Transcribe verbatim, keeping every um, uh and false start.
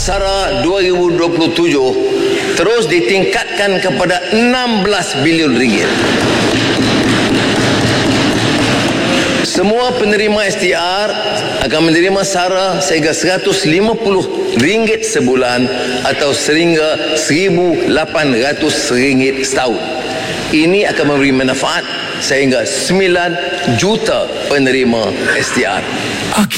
SARA dua ribu dua puluh tujuh terus ditingkatkan kepada enam belas bilion ringgit. Semua penerima S T R akan menerima SARA sehingga seratus lima puluh ringgit sebulan atau sehingga seribu lapan ratus ringgit setahun. Ini akan memberi manfaat sehingga sembilan juta penerima S T R.